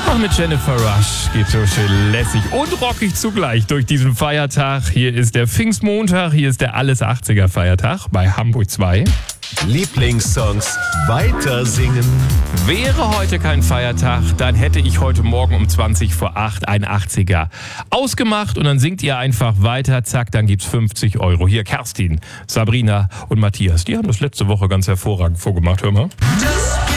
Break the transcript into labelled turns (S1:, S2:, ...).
S1: Ach, mit Jennifer Rush geht so schön lässig und rockig zugleich durch diesen Feiertag. Hier ist der Pfingstmontag, hier ist der Alles 80er Feiertag bei Hamburg 2.
S2: Lieblingssongs weiter singen.
S1: Wäre heute kein Feiertag, dann hätte ich heute Morgen um 20 vor 8 einen 80er ausgemacht und dann singt ihr einfach weiter, zack, dann gibt's 50 €. Hier Kerstin, Sabrina und Matthias, die haben das letzte Woche ganz hervorragend vorgemacht, hör mal.